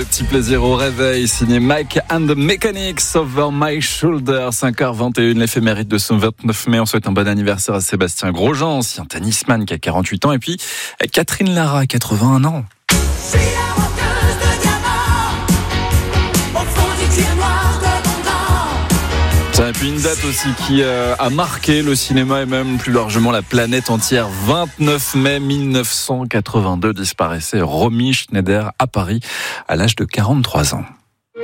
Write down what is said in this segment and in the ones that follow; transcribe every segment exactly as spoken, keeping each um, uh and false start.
Le petit plaisir au réveil, signé Mike and the Mechanics, Over My Shoulder, cinq heures vingt et une, l'éphéméride de ce vingt-neuf mai. On souhaite un bon anniversaire à Sébastien Grosjean, ancien tennisman qui a quarante-huit ans, et puis Catherine Lara, quatre-vingt-un ans. Et puis une date aussi qui euh, a marqué le cinéma et même plus largement la planète entière. vingt-neuf mai mille neuf cent quatre-vingt-deux disparaissait Romy Schneider à Paris à l'âge de quarante-trois ans.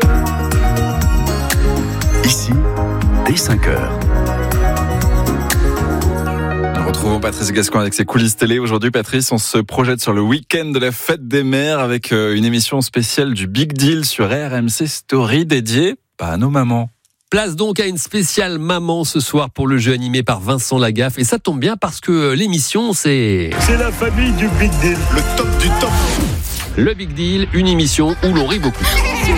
Ici, dès cinq heures. Nous retrouvons Patrice Gascon avec ses coulisses télé. Aujourd'hui, Patrice, on se projette sur le week-end de la fête des mères avec une émission spéciale du Big Deal sur R M C Story dédiée à nos mamans. Place donc à une spéciale maman ce soir pour le jeu animé par Vincent Lagaffe. Et ça tombe bien parce que l'émission, c'est... C'est la famille du Big Deal, le top du top. Le Big Deal, une émission où l'on rit beaucoup. Ouvrez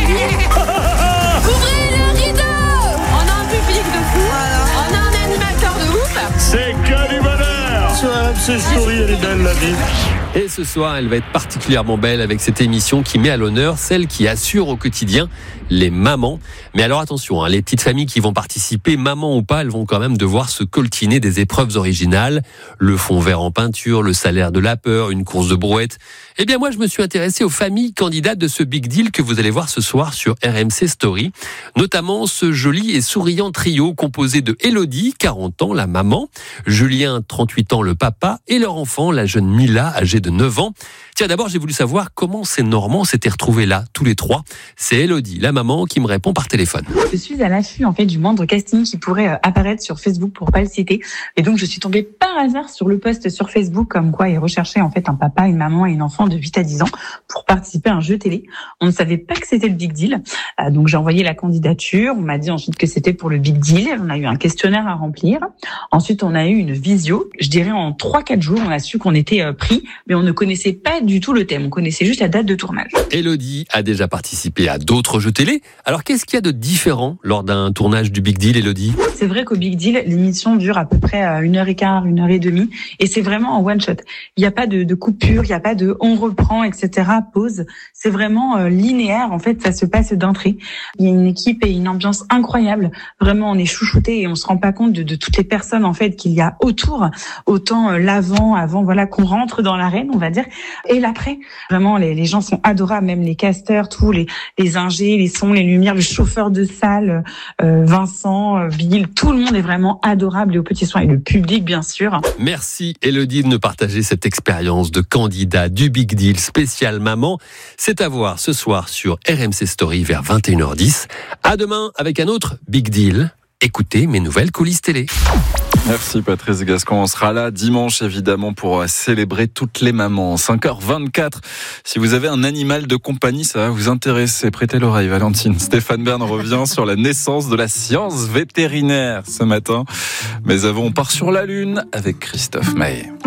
le rideau. On a un public de fou. On a un animateur de ouf. C'est que du bonheur. Sur R M C Story, elle est belle la vie. Et ce soir, elle va être particulièrement belle avec cette émission qui met à l'honneur celle qui assure au quotidien les mamans. Mais alors attention, hein, les petites familles qui vont participer, maman ou pas, elles vont quand même devoir se coltiner des épreuves originales. Le fond vert en peinture, le salaire de la peur, une course de brouette. Eh bien moi, je me suis intéressé aux familles candidates de ce Big Deal que vous allez voir ce soir sur R M C Story. Notamment ce joli et souriant trio composé de Élodie, quarante ans, la maman, Julien, trente-huit ans, le papa, et leur enfant, la jeune Mila, âgée de neuf ans. Tiens, d'abord, j'ai voulu savoir comment ces Normands s'étaient retrouvés là, tous les trois. C'est Élodie, la maman, qui me répond par téléphone. Je suis à l'affût, en fait, du moindre casting qui pourrait euh, apparaître sur Facebook pour pas le citer. Et donc, je suis tombée par hasard sur le post sur Facebook comme quoi ils recherchaient, en fait, un papa, une maman et une enfant de huit à dix ans pour participer à un jeu télé. On ne savait pas que c'était le Big Deal. Euh, donc, j'ai envoyé la candidature. On m'a dit ensuite que c'était pour le Big Deal. On a eu un questionnaire à remplir. Ensuite, on a eu une visio. Je dirais en trois quatre jours, on a su qu'on était euh, pris, mais on ne connaissait pas du tout le thème. On connaissait juste la date de tournage. Élodie a déjà participé à d'autres jeux télé. Alors, qu'est-ce qu'il y a de différent lors d'un tournage du Big Deal, Élodie ? C'est vrai qu'au Big Deal, l'émission dure à peu près une heure et quart, une heure et demie, et c'est vraiment en one shot. Il n'y a pas de, de coupure, il n'y a pas de on reprend, et cetera. Pause. C'est vraiment euh, linéaire. En fait, ça se passe d'un trait. Il y a une équipe et une ambiance incroyable. Vraiment, on est chouchouté et on se rend pas compte de, de toutes les personnes en fait qu'il y a autour. Autant euh, l'avant, avant, voilà, qu'on rentre dans l'arène, on va dire, et l'après. Vraiment, les, les gens sont adorables, même les casteurs, tous les les ingés, les sons, les lumières, le chauffeur de salle, euh, Vincent, euh, Bill, tout le monde est vraiment adorable et aux petits soins et le public bien sûr. Merci Élodie de nous partager cette expérience de candidat du Big Deal spécial maman. C'est à voir ce soir sur R M C Story vers vingt et une heures dix. À demain avec un autre Big Deal. Écoutez mes nouvelles coulisses télé. Merci Patrice Gascon, on sera là dimanche évidemment pour célébrer toutes les mamans. cinq heures vingt-quatre, si vous avez un animal de compagnie, ça va vous intéresser. Prêtez l'oreille Valentine. Stéphane Bern revient sur la naissance de la science vétérinaire ce matin. Mais avant, on part sur la Lune avec Christophe Maé.